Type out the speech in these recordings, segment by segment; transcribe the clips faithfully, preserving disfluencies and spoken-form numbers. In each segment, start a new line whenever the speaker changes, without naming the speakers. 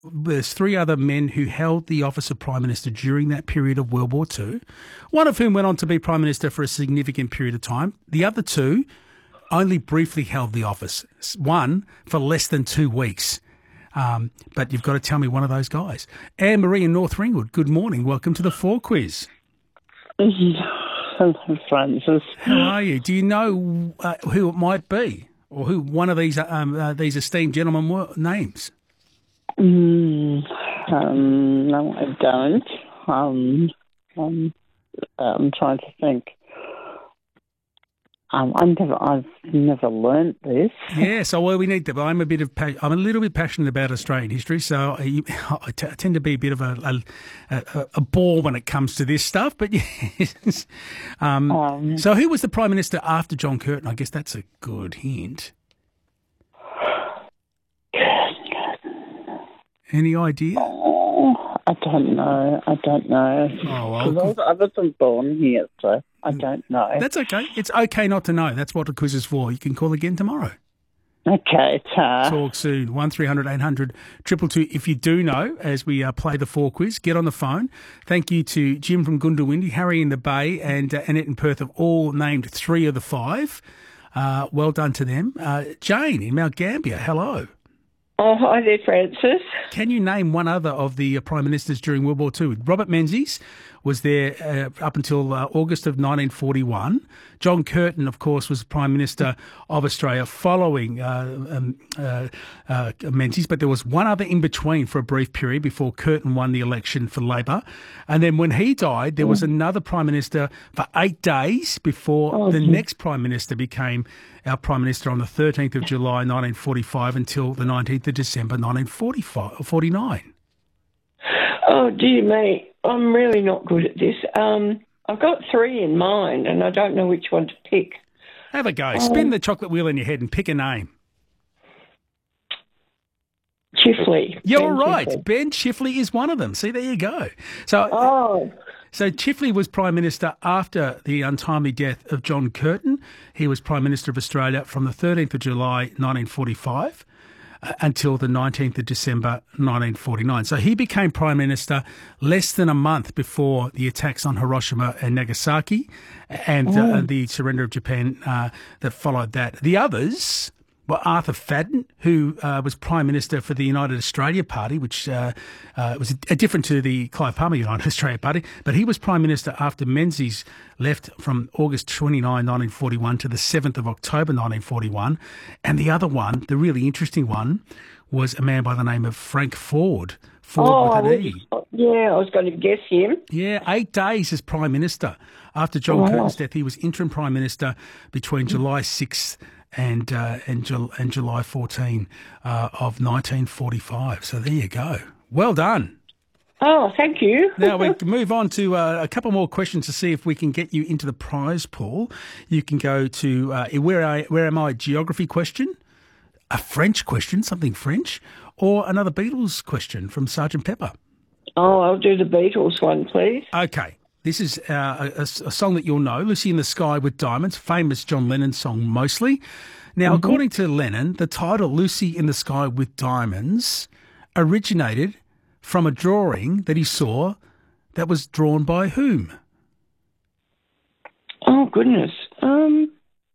there's three other men who held the office of Prime Minister during that period of World War Two, one of whom went on to be Prime Minister for a significant period of time. The other two only briefly held the office, one for less than two weeks. Um, but you've got to tell me one of those guys. Anne-Marie in North Ringwood, good morning. Welcome to the Four Quiz.
Hello, Francis.
How are you? Do you know uh, who it might be, or who one of these um, uh, these esteemed gentlemen were, names?
Mm, um, no, I don't. Um, um, I'm trying to think. Um, I never, I've never learnt this.
Yeah, so well, we need to. I'm a bit of, pa- I'm a little bit passionate about Australian history, so I, I, t- I tend to be a bit of a, a, a, a bore when it comes to this stuff. But yes, um, um, so who was the Prime Minister after John Curtin? I guess that's a good hint. Any idea?
Oh, I don't know. I don't know.
Oh, well,
because I wasn't born here, so I don't know.
That's okay. It's okay not to know. That's what the quiz is for. You can call again tomorrow.
Okay, ta.
Talk soon. one three hundred eight hundred two two two. If you do know, as we uh, play the Four Quiz, get on the phone. Thank you to Jim from Goondiwindi, Harry in the Bay, and uh, Annette in Perth have all named three of the five. Uh, well done to them. Uh, Jane in Mount Gambier, hello.
Oh, hi there, Francis.
Can you name one other of the uh, Prime Ministers during World War Two? Robert Menzies was there uh, up until uh, August of nineteen forty-one. John Curtin, of course, was Prime Minister of Australia following uh, um, uh, uh, Menzies, but there was one other in between for a brief period before Curtin won the election for Labor. And then when he died, there was another Prime Minister for eight days before
oh,
the
geez.
next Prime Minister became our Prime Minister on the thirteenth of July nineteen forty-five until the nineteenth of December nineteen forty-nine.
Oh, dear me. I'm really not good at this. Um, I've got three in mind, and I don't know which one to pick.
Have a go.
Um,
Spin the chocolate wheel in your head and pick a name.
Chifley.
You're
Ben
right.
Chifley.
Ben Chifley is one of them. See, there you go. So,
Oh,
so Chifley was Prime Minister after the untimely death of John Curtin. He was Prime Minister of Australia from the thirteenth of July nineteen forty-five uh, until the nineteenth of December nineteen forty-nine. So he became Prime Minister less than a month before the attacks on Hiroshima and Nagasaki and
Oh.
uh, the surrender of Japan uh, that followed that. The others were Arthur Fadden, who uh, was Prime Minister for the United Australia Party, which uh, uh, was a, a different to the Clive Palmer United Australia Party, but he was Prime Minister after Menzies left from August twenty-ninth, nineteen forty-one to the seventh of October nineteen forty-one. And the other one, the really interesting one, was a man by the name of Frank Ford. Ford
oh
with
I
an
was,
E.
yeah, I was going to guess him.
Yeah, eight days as Prime Minister. After John
Wow.
Curtin's death, he was interim Prime Minister between July sixth and uh, and, Jul- and July fourteenth uh, of nineteen forty-five. So there you go. Well done.
Oh, thank you.
Now we can move on to uh, a couple more questions to see if we can get you into the prize pool. You can go to uh, where I where am I geography question, a French question, something French, or another Beatles question from Sergeant Pepper.
Oh, I'll do the Beatles one, please.
Okay. This is uh, a, a song that you'll know, Lucy in the Sky with Diamonds, famous John Lennon song mostly. Now, mm-hmm. according to Lennon, the title Lucy in the Sky with Diamonds originated from a drawing that he saw that was drawn by whom?
Oh, goodness. Um.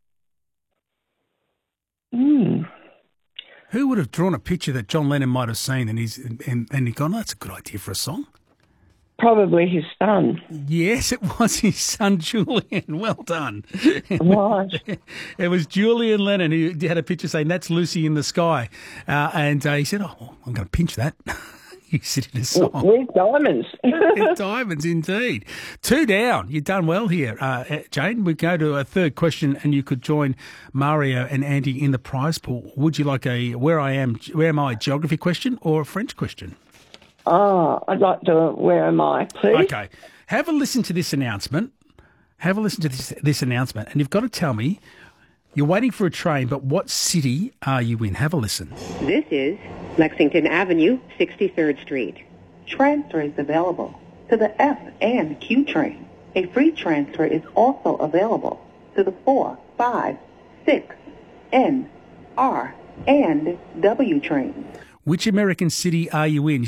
Hmm.
Who would have drawn a picture that John Lennon might have seen and he's and, and he gone, oh, that's a good idea for a song?
Probably his son.
Yes, it was his son, Julian. Well done.
Right.
It was Julian Lennon who had a picture saying, that's Lucy in the Sky. Uh, and uh, he said, oh, I'm going to pinch that. You said in a song.
With diamonds.
With diamonds, indeed. Two down. You've done well here, uh, Jane. We go to a third question and you could join Mario and Andy in the prize pool. Would you like a where I am, where am I geography question or a French question?
Oh, I'd like to, where am I, please?
Okay. Have a listen to this announcement. Have a listen to this, this announcement, and you've got to tell me, you're waiting for a train, but what city are you in? Have a listen.
This is Lexington Avenue, sixty-third Street.
Transfer is available to the F and Q train. A free transfer is also available to the four, five, six, N, R, and W trains.
Which American city are you in?